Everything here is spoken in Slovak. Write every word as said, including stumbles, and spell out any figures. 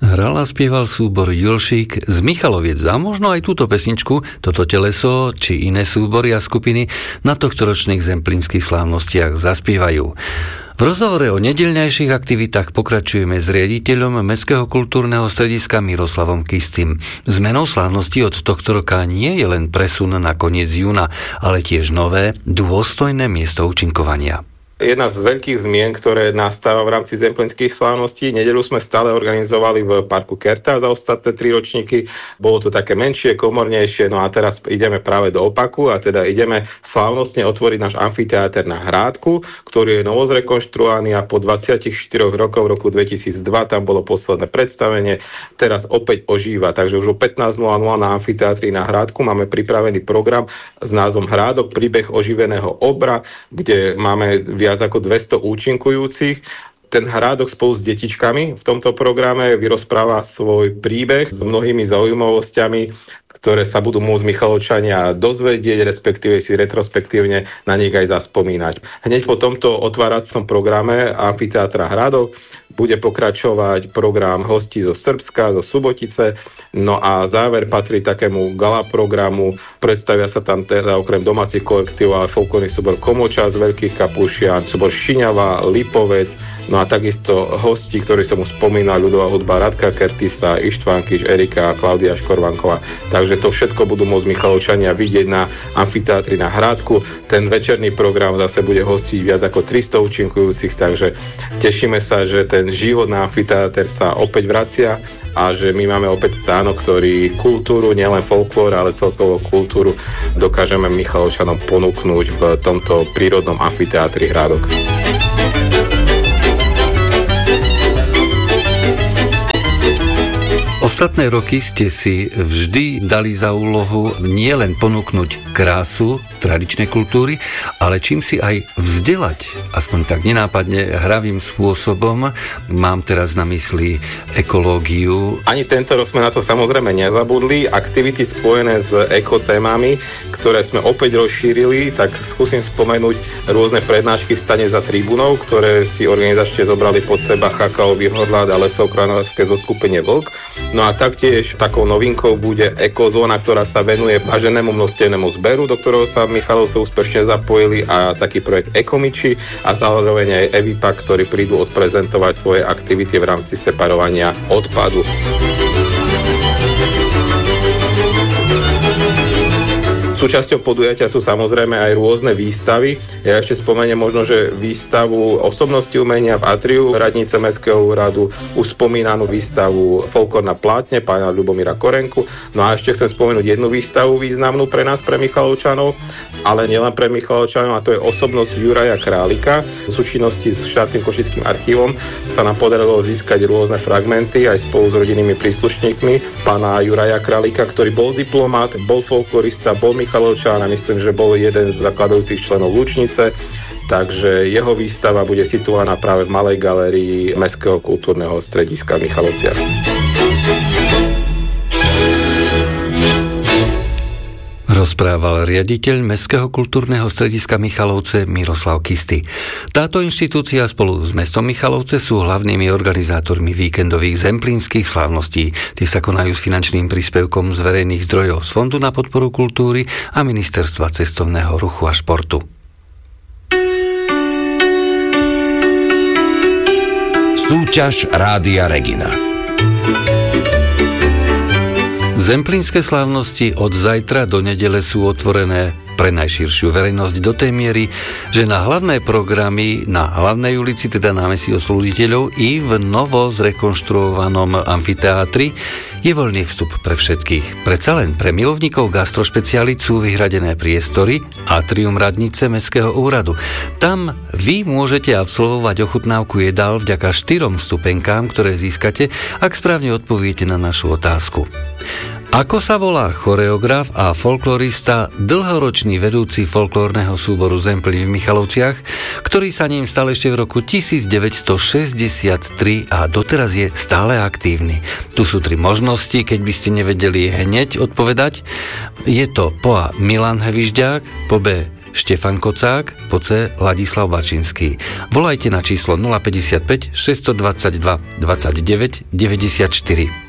Hral a spieval súbor Julšík z Michaloviec a možno aj túto pesničku, Toto teleso, či iné súbory a skupiny na tohtoročných zemplínskych slávnostiach zaspievajú. V rozhovore o nedeľnejších aktivitách pokračujeme s riaditeľom Mestského kultúrneho strediska Miroslavom Kistim. Zmenou slávnosti od tohto roka nie je len presun na koniec júna, ale tiež nové, dôstojné miesto účinkovania. Jedna z veľkých zmien, ktoré nastáva v rámci zemplínskych slávností. Nedeľu sme stále organizovali v parku Kerta za ostatné tri ročníky. Bolo to také menšie, komornejšie, no a teraz ideme práve do opaku a teda ideme slávnostne otvoriť náš amfiteáter na Hrádku, ktorý je novozrekonštruovaný a po dvadsiatich štyroch rokoch, v roku dvetisícdva, tam bolo posledné predstavenie, teraz opäť ožíva. Takže už o pätnásť nula nula na amfiteátri na Hrádku máme pripravený program s názvom Hrádok, príbeh oživeného obra, kde máme viac ako dvesto účinkujúcich. Ten Hrádok spolu s detičkami v tomto programe vyrozpráva svoj príbeh s mnohými zaujímavosťami, ktoré sa budú môcť Michalovčania dozvedieť, respektíve si retrospektívne na nich aj zaspomínať. Hneď po tomto otváracom programe amfiteátra Hrádok bude pokračovať program hostí zo Srbska, zo Subotice, no a záver patrí takému gala programu. Predstavia sa tam teda okrem domácich kolektív ale folklórny súbor Komoča z Veľkých Kapušian, súbor Šiňava, Lipovec, no a takisto hostí, ktorí som už spomínal, ľudová hudba Radka Kertisa, Ištván Kiš, Erika a Klaudia Škorvanková. Takže to všetko budú môcť Michalovčania vidieť na amfiteátri na Hrádku. Ten večerný program zase bude hostiť viac ako tristo účinkujúcich, takže tešíme sa, že ten život na amfiteáter sa opäť vracia a že my máme opäť stánok, ktorý kultúru, nielen folklór, ale celkovo kultúru dokážeme Michalovčanom ponúknuť v tomto prírodnom amfiteátri Hrádok. Ostatné roky ste si vždy dali za úlohu nielen ponúknuť krásu tradičnej kultúry, ale čím si aj vzdelať, aspoň tak nenápadne, hravým spôsobom. Mám teraz na mysli ekológiu. Ani tento rok sme na to samozrejme nezabudli. Aktivity spojené s ekotémami, ktoré sme opäť rozšírili, tak skúsim spomenúť rôzne prednášky v stane za tribúnou, ktoré si organizačne zobrali pod seba Chakao Výhľad a lesokranárske zoskupenie Vlk. No a taktiež takou novinkou bude ekozóna, ktorá sa venuje váženému množstevnému zberu, do ktorého sa Michalovce úspešne zapojili, a taký projekt Ekomiči a zároveň aj Evipa, ktorí prídu odprezentovať svoje aktivity v rámci separovania odpadu. Súčasťou podujatia sú samozrejme aj rôzne výstavy. Ja ešte spomeniem možno, že výstavu osobnosti umenia v atriu radnice Mestského úradu, už spomínanú výstavu Folklór na plátne pána Ľubomíra Korenku. No a ešte chcem spomenúť jednu výstavu významnú pre nás, pre Michalovčanov, ale nielen pre Michalovčanov, a to je osobnosť Juraja Králika. V súčinnosti s štátnym košickým archívom sa nám podarilo získať rôzne fragmenty aj spolu s rodinnými príslušníkmi pána Juraja Králika, ktorý bol diplomát, bol folklorista, bol Michalovčan a myslím, že bol jeden z zakladujúcich členov Lučnice. Takže jeho výstava bude situovaná práve v Malej galérii Mestského kultúrneho strediska v Michalovciach. Rozprával riaditeľ Mestského kultúrneho strediska Michalovce Miroslav Kisty. Táto inštitúcia spolu s mestom Michalovce sú hlavnými organizátormi víkendových zemplínskych slávností. Tie sa konajú s finančným príspevkom z verejných zdrojov z Fondu na podporu kultúry a Ministerstva cestovného ruchu a športu. Súťaž Rádia Regina. Zemplínske slávnosti od zajtra do nedele sú otvorené pre najširšiu verejnosť do tej miery, že na hlavné programy na hlavnej ulici, teda námestí Osloboditeľov, i v novo zrekonštruovanom amfiteátri je voľný vstup pre všetkých. Predsa len pre milovníkov gastrošpecialít sú vyhradené priestory atrium radnice Mestského úradu. Tam vy môžete absolvovať ochutnávku jedál vďaka štyrom stupenkám, ktoré získate, ak správne odpoviete na našu otázku. Ako sa volá choreograf a folklorista, dlhoročný vedúci folklórneho súboru Zemplín v Michalovciach, ktorý sa ním stal ešte v roku devätnásťstošesťdesiattri a doteraz je stále aktívny? Tu sú tri možnosti, keď by ste nevedeli hneď odpovedať. Je to po A. Milan Hvižďák, po B. Štefan Kocák, po C Ladislav Bačinský. Volajte na číslo nula päťdesiatpäť šesťstodvadsaťdva dvadsaťdeväť deväťdesiatštyri.